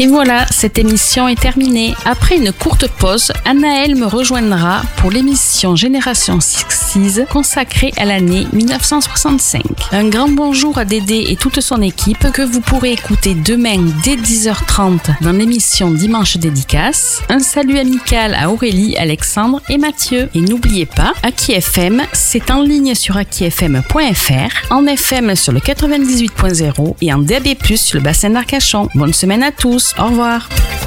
Et voilà, cette émission est terminée. Après une courte pause, Anaëlle me rejoindra pour l'émission Génération 66 consacrée à l'année 1965. Un grand bonjour à Dédé et toute son équipe que vous pourrez écouter demain dès 10h30 dans l'émission Dimanche Dédicace. Un salut amical à Aurélie, Alexandre et Mathieu. Et n'oubliez pas, Aki FM, c'est en ligne sur akifm.fr, en FM sur le 98.0 et en DAB+, sur le bassin d'Arcachon. Bonne semaine à tous, au revoir.